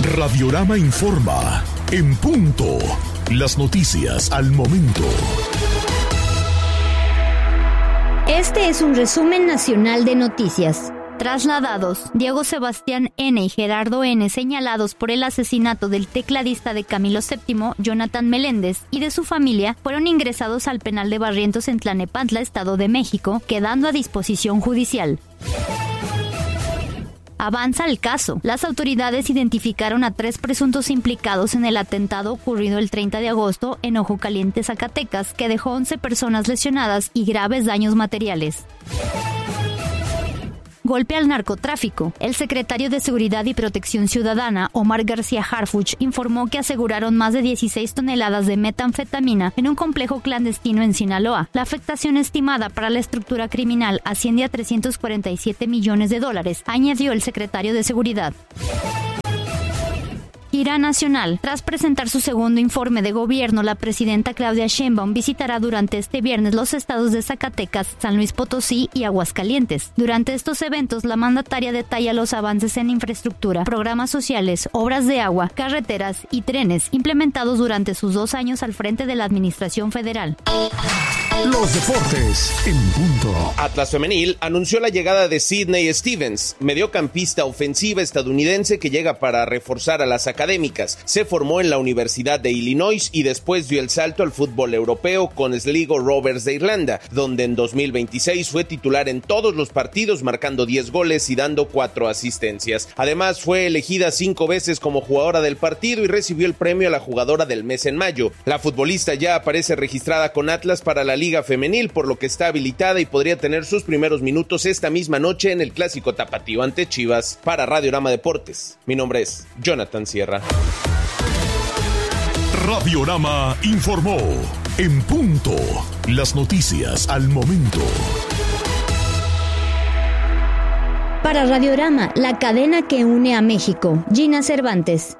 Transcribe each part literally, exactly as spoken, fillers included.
Radiorama informa, en punto, las noticias al momento. Este es un resumen nacional de noticias. Trasladados, Diego Sebastián N. y Gerardo N., señalados por el asesinato del tecladista de Camilo séptimo, Jonathan Meléndez, y de su familia, fueron ingresados al penal de Barrientos en Tlanepantla, Estado de México, quedando a disposición judicial. Avanza el caso. Las autoridades identificaron a tres presuntos implicados en el atentado ocurrido el treinta de agosto en Ojo Caliente, Zacatecas, que dejó once personas lesionadas y graves daños materiales. Golpe al narcotráfico. El secretario de Seguridad y Protección Ciudadana, Omar García Harfuch, informó que aseguraron más de dieciséis toneladas de metanfetamina en un complejo clandestino en Sinaloa. La afectación estimada para la estructura criminal asciende a trescientos cuarenta y siete millones de dólares, añadió el secretario de Seguridad. Gira nacional. Tras presentar su segundo informe de gobierno, la presidenta Claudia Sheinbaum visitará durante este viernes los estados de Zacatecas, San Luis Potosí y Aguascalientes. Durante estos eventos, la mandataria detalla los avances en infraestructura, programas sociales, obras de agua, carreteras y trenes implementados durante sus dos años al frente de la administración federal. Los deportes en punto. Atlas Femenil anunció la llegada de Sydney Stevens, mediocampista ofensiva estadounidense que llega para reforzar a las académicas. Se formó en la Universidad de Illinois y después dio el salto al fútbol europeo con Sligo Rovers de Irlanda, donde en dos mil veintiséis fue titular en todos los partidos, marcando diez goles y dando cuatro asistencias. Además, fue elegida cinco veces como jugadora del partido y recibió el premio a la jugadora del mes en mayo. La futbolista ya aparece registrada con Atlas para la Liga Femenil, por lo que está habilitada y podría tener sus primeros minutos esta misma noche en el clásico tapatío ante Chivas. Para Radiorama Deportes, mi nombre es Jonathan Sierra. Radiorama informó, en punto, las noticias al momento. Para Radiorama, la cadena que une a México, Gina Cervantes.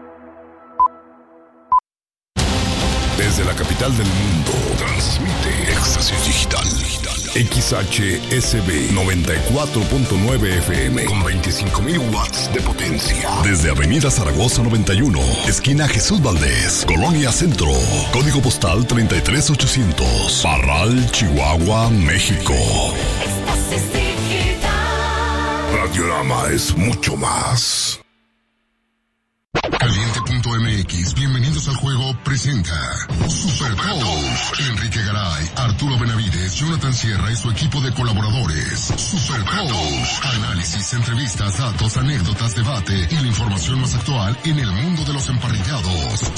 Desde la capital del mundo, transmite Éxtasis Digital. X H S B noventa y cuatro punto nueve F M con veinticinco mil watts de potencia. Desde Avenida Zaragoza noventa y uno, esquina Jesús Valdés, Colonia Centro. Código postal treinta y tres ochocientos. Parral, Chihuahua, México. Éxtasis Digital. Radiorama es mucho más. Caliente punto M X, bienvenidos al juego, presenta Super Coach. Enrique Garay, Arturo Benavides, Jonathan Sierra y su equipo de colaboradores. Super Coach. Análisis, entrevistas, datos, anécdotas, debate y la información más actual en el mundo de los emparrillados.